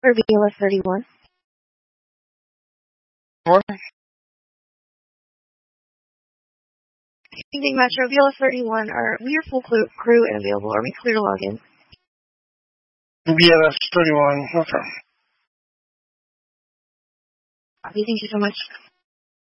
Or VLS 31. What? Evening Metro, VLS 31, we are full crew and available. Are we clear to log in? BLS 31. Okay. Thank you so much.